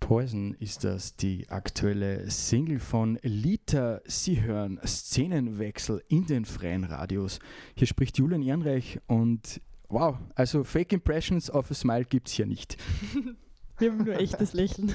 Poison ist das, die aktuelle Single von Lita. Sie hören Szenenwechsel in den freien Radios. Hier spricht Julian Ehrenreich und wow, also Fake Impressions of a Smile gibt es hier nicht. Wir haben nur echtes Lächeln.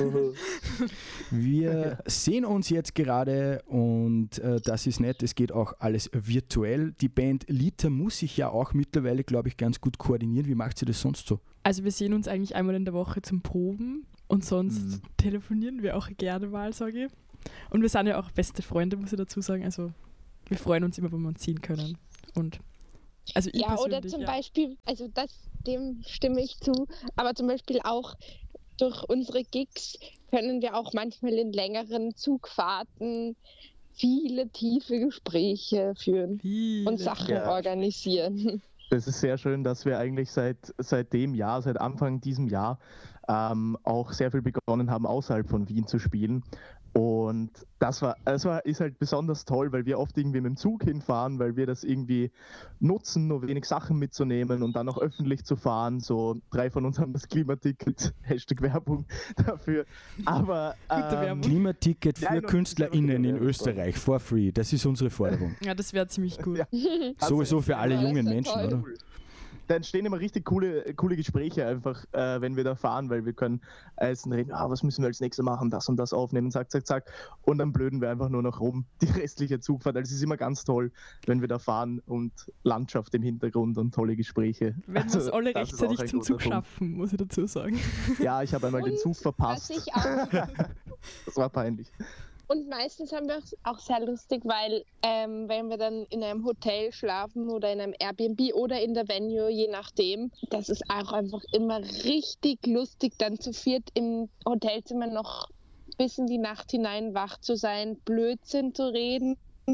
Wir sehen uns jetzt gerade und das ist nett, es geht auch alles virtuell. Die Band Lita muss sich ja auch mittlerweile, glaube ich, ganz gut koordinieren. Wie macht sie das sonst so? Also wir sehen uns eigentlich einmal in der Woche zum Proben und sonst telefonieren wir auch gerne mal, sage ich. Und wir sind ja auch beste Freunde, muss ich dazu sagen. Also wir freuen uns immer, wenn wir uns sehen können. Und also ich oder zum Beispiel, also dem stimme ich zu, aber zum Beispiel auch durch unsere Gigs können wir auch manchmal in längeren Zugfahrten viele tiefe Gespräche führen und Sachen organisieren. Das ist sehr schön, dass wir eigentlich seit Anfang diesem Jahr auch sehr viel begonnen haben, außerhalb von Wien zu spielen. Und ist halt besonders toll, weil wir oft irgendwie mit dem Zug hinfahren, weil wir das irgendwie nutzen, nur wenig Sachen mitzunehmen und dann auch öffentlich zu fahren. So 3 von uns haben das Klimaticket, #Werbung dafür. Aber Klimaticket für KünstlerInnen in Österreich, for free, das ist unsere Forderung. Ja, das wäre ziemlich gut. Ja. Sowieso für alle jungen Menschen, toll. oder? Da entstehen immer richtig coole Gespräche einfach, wenn wir da fahren, weil wir können reden, was müssen wir als nächstes machen, das und das aufnehmen, zack, zack, zack. Und dann blöden wir einfach nur noch rum, die restliche Zugfahrt. Also es ist immer ganz toll, wenn wir da fahren und Landschaft im Hintergrund und tolle Gespräche. Wenn wir es alle rechtzeitig zum Zug schaffen, muss ich dazu sagen. Ja, ich habe einmal den Zug verpasst. Was ich auch Das war peinlich. Und meistens haben wir auch sehr lustig, weil wenn wir dann in einem Hotel schlafen oder in einem Airbnb oder in der Venue, je nachdem, das ist auch einfach immer richtig lustig, dann zu viert im Hotelzimmer noch bis in die Nacht hinein wach zu sein, Blödsinn zu reden.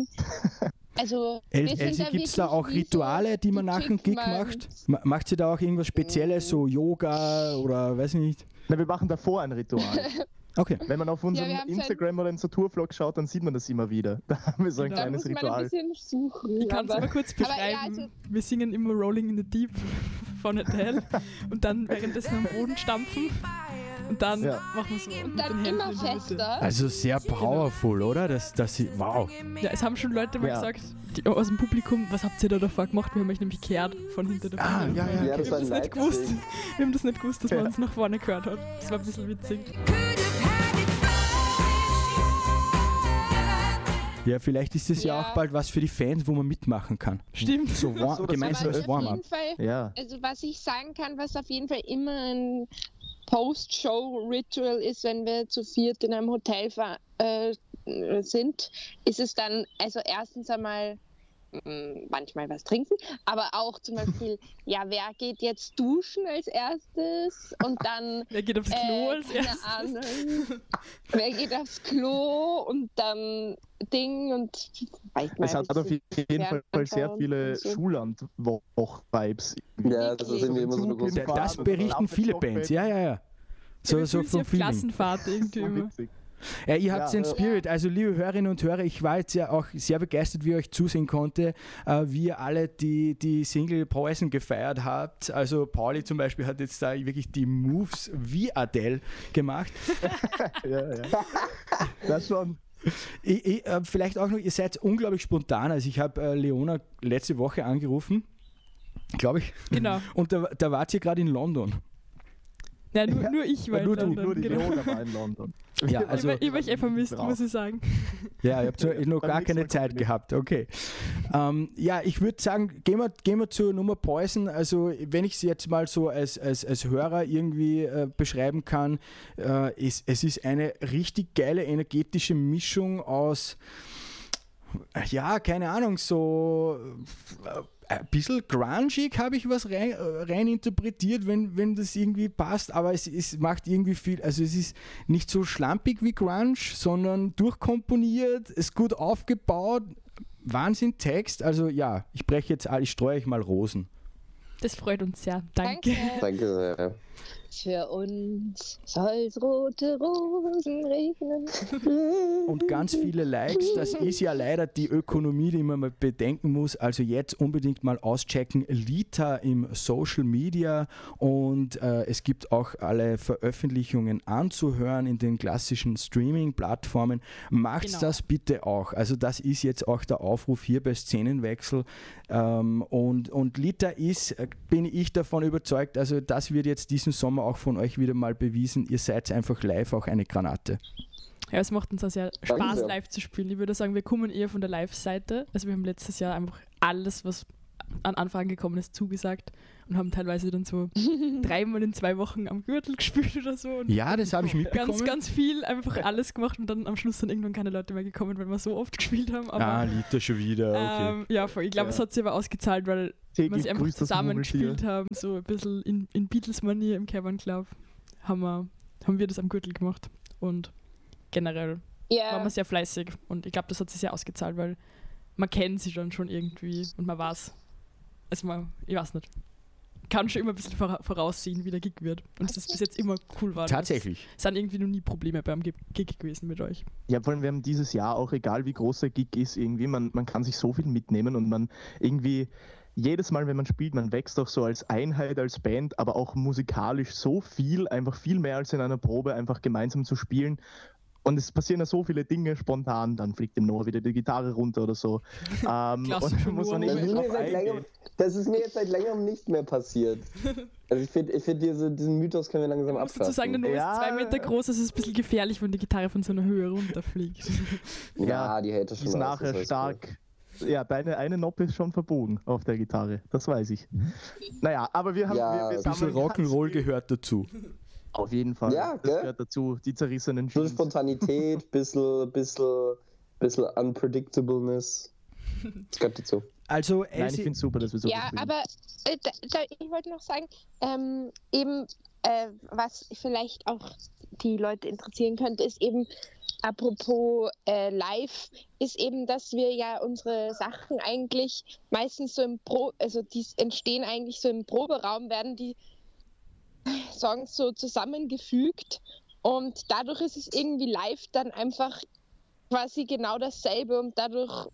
Also Elsie, gibt es da auch Rituale, die man nach dem Gig macht? Macht sie da auch irgendwas Spezielles, so Yoga oder weiß ich nicht? Na, wir machen davor ein Ritual. Okay. Wenn man auf unserem Instagram oder unseren Tourvlog schaut, dann sieht man das immer wieder. Da haben wir so ein kleines Ritual. Da muss man ein bisschen suchen. Ich kann es aber kurz beschreiben. Wir singen immer Rolling in the Deep von Adele und dann währenddessen am Boden stampfen und dann machen wir so. Und dann immer fester. Also sehr powerful, oder? Wow. Ja, es haben schon Leute mal gesagt, aus dem Publikum, was habt ihr da davor gemacht? Wir haben euch nämlich gehört von hinter der Bühne. Ja, das wir haben das nicht gewusst. Wir haben das nicht gewusst, dass man uns nach vorne gehört hat. Das war ein bisschen witzig. Ja, vielleicht ist es ja auch bald was für die Fans, wo man mitmachen kann. Stimmt. So gemeinsames Warm-up. Also was ich sagen kann, was auf jeden Fall immer ein Post-Show-Ritual ist, wenn wir zu viert in einem Hotel sind, ist es dann, also erstens einmal manchmal was trinken, aber auch zum Beispiel, wer geht jetzt duschen als erstes und dann wer geht aufs Klo als erstes? Wer geht aufs Klo und dann Ding und es hat auf jeden Fall sehr viele Schulland-Vibes. Ja, das ist irgendwie immer so eine große Fahrt. Das berichten viele Bands, ja. So vom Feeling. Klassenfahrt irgendwie immer. Ja, ihr habt den Spirit, also liebe Hörerinnen und Hörer, ich war jetzt ja auch sehr begeistert, wie ihr euch zusehen konnte, wie ihr alle die Single Poison gefeiert habt. Also Pauli zum Beispiel hat jetzt da wirklich die Moves wie Adele gemacht. Ja. Das schon. Vielleicht auch noch, ihr seid unglaublich spontan, also ich habe Leona letzte Woche angerufen, glaube ich. Genau. Und da wart ihr gerade in London. Ja, nur ich war in London. Nur die Leona war in London. Ja, also, ich habe euch vermisst, muss ich sagen. Ja, ihr habt noch gar keine Zeit gehabt, okay. Ich würde sagen, gehen wir zur Nummer Poison. Also wenn ich sie jetzt mal so als Hörer irgendwie beschreiben kann, es ist eine richtig geile energetische Mischung aus, keine Ahnung, so ein bisschen grungig habe ich was rein interpretiert, wenn das irgendwie passt, aber es macht irgendwie viel, also es ist nicht so schlampig wie Grunge, sondern durchkomponiert, ist gut aufgebaut, Wahnsinn Text, also ich streue euch mal Rosen. Das freut uns sehr, danke. Danke sehr. Für uns soll's rote Rosen regnen. Und ganz viele Likes, das ist ja leider die Ökonomie, die man mal bedenken muss. Also jetzt unbedingt mal auschecken, Lita im Social Media, und es gibt auch alle Veröffentlichungen anzuhören in den klassischen Streaming-Plattformen. Macht das bitte auch. Also das ist jetzt auch der Aufruf hier bei Szenenwechsel. Und Lita ist, bin ich davon überzeugt, also das wird jetzt diesen Sommer auch von euch wieder mal bewiesen. Ihr seid einfach live auch eine Granate. Ja, es macht uns auch sehr Spaß, live zu spielen. Ich würde sagen, wir kommen eher von der Live-Seite. Also wir haben letztes Jahr einfach alles, was an Anfragen gekommen ist, zugesagt und haben teilweise dann so 3-mal in 2 Wochen am Gürtel gespielt oder so. Und ja, das habe ich mitbekommen. Ganz viel, einfach alles gemacht und dann am Schluss dann irgendwann keine Leute mehr gekommen, weil wir so oft gespielt haben. Aber, Lita schon wieder, okay. Ja, voll. Ich glaube, es hat sich aber ausgezahlt, weil wir sie einfach zusammen gespielt haben, so ein bisschen in Beatles-Manier im Cavern Club, haben wir das am Gürtel gemacht und generell waren wir sehr fleißig und ich glaube, das hat sich sehr ausgezahlt, weil man kennt sie dann schon irgendwie und man weiß, also ich weiß nicht, kann schon immer ein bisschen voraussehen, wie der Gig wird. Und es ist bis jetzt immer cool war. Tatsächlich. Es sind irgendwie noch nie Probleme beim Gig gewesen mit euch. Ja, vor allem wir haben dieses Jahr auch, egal wie groß der Gig ist, irgendwie, man kann sich so viel mitnehmen und man irgendwie jedes Mal, wenn man spielt, man wächst auch so als Einheit, als Band, aber auch musikalisch so viel, einfach viel mehr als in einer Probe, einfach gemeinsam zu spielen. Und es passieren ja so viele Dinge spontan, dann fliegt dem Noah wieder die Gitarre runter oder so. Und dann muss man das ist mir jetzt seit längerem nicht mehr passiert. Also ich finde diesen Mythos können wir langsam abschaffen. Zu sagen, der Noah ist 2 Meter groß, es ist ein bisschen gefährlich, wenn die Gitarre von so einer Höhe runterfliegt. Ja, die hält das schon. Ist nachher stark. Cool. Ja, deine eine Noppe ist schon verbogen auf der Gitarre, das weiß ich. Naja, aber wir haben... ein bisschen Rock'n'Roll gehört dazu. Auf jeden Fall, ja, das gehört dazu, die zerrissenen Jeans. Bisschen Spontanität, bisschen Unpredictableness, das gehört dazu. Also, nein, ich finde es super, dass wir so ja, aber ich wollte noch sagen, was vielleicht auch die Leute interessieren könnte, ist eben, apropos live, ist eben, dass wir ja unsere Sachen eigentlich meistens so die entstehen eigentlich so im Proberaum, werden die Songs so zusammengefügt und dadurch ist es irgendwie live dann einfach quasi genau dasselbe und dadurch,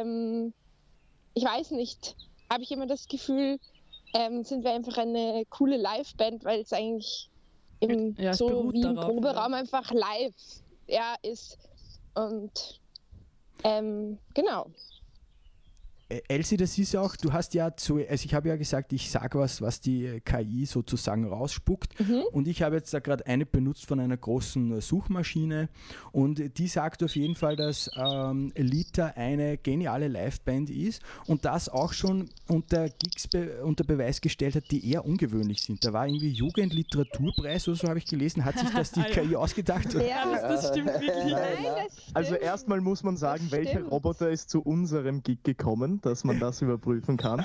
ich weiß nicht, habe ich immer das Gefühl, sind wir einfach eine coole Live-Band, weil es eigentlich so wie im Proberaum einfach live ist und genau. Elsie, das ist ja auch, du hast ja also ich habe ja gesagt, ich sage was die KI sozusagen rausspuckt, und ich habe jetzt da gerade eine benutzt von einer großen Suchmaschine und die sagt auf jeden Fall, dass Lita eine geniale Liveband ist und das auch schon unter Gigs unter Beweis gestellt hat, die eher ungewöhnlich sind. Da war irgendwie Jugendliteraturpreis oder so, habe ich gelesen, hat sich das die KI ausgedacht? Ja, das stimmt wirklich. Nein, das stimmt. Also erstmal muss man sagen, welcher Roboter ist zu unserem Gig gekommen, dass man das überprüfen kann.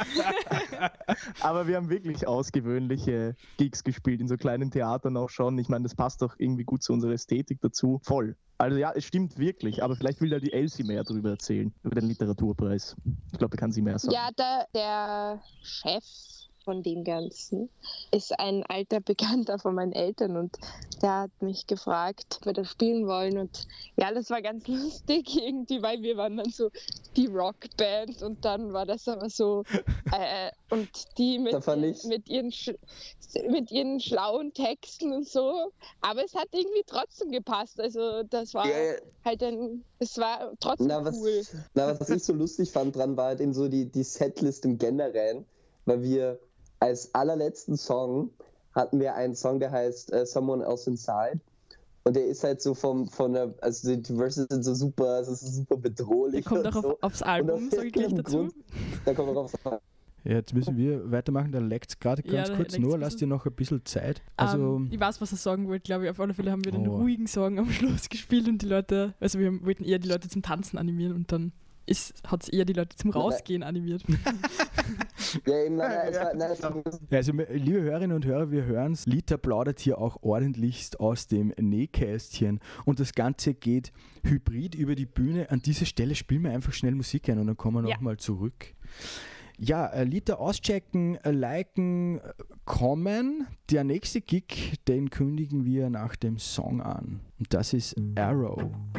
Aber wir haben wirklich ausgewöhnliche Gigs gespielt, in so kleinen Theatern auch schon. Ich meine, das passt doch irgendwie gut zu unserer Ästhetik dazu. Voll. Also ja, es stimmt wirklich, aber vielleicht will da die Elsie mehr darüber erzählen, über den Literaturpreis. Ich glaube, da kann sie mehr sagen. Ja, der Chef von dem Ganzen ist ein alter Bekannter von meinen Eltern und der hat mich gefragt, ob wir das spielen wollen und ja, das war ganz lustig irgendwie, weil wir waren dann so die Rockband und dann war das aber so und die mit ihren schlauen Texten und so, aber es hat irgendwie trotzdem gepasst, also das war es war trotzdem cool. Was ich so lustig fand dran, war halt eben so die Setlist im Generellen, weil wir als allerletzten Song hatten wir einen Song, der heißt Someone Else Inside. Und der ist halt so also die Verses sind so super, es ist super bedrohlich. Der kommt auch so. Aufs Album, sage ich gleich dazu. Der kommt auch aufs Album. Ja, jetzt müssen wir weitermachen, da leckt es gerade ganz kurz, nur lass dir noch ein bisschen Zeit. Also, ich weiß, was er sagen wollte, glaube ich. Auf alle Fälle haben wir den ruhigen Song am Schluss gespielt und die Leute, also wir wollten eher die Leute zum Tanzen animieren und dann hat es eher die Leute zum Rausgehen animiert. Ja, eben, also, liebe Hörerinnen und Hörer, wir hören es. Lita plaudert hier auch ordentlichst aus dem Nähkästchen und das Ganze geht hybrid über die Bühne. An dieser Stelle spielen wir einfach schnell Musik ein und dann kommen wir nochmal zurück. Ja, Lieder auschecken, liken, kommen. Der nächste Gig, den kündigen wir nach dem Song an. Und das ist Arrow.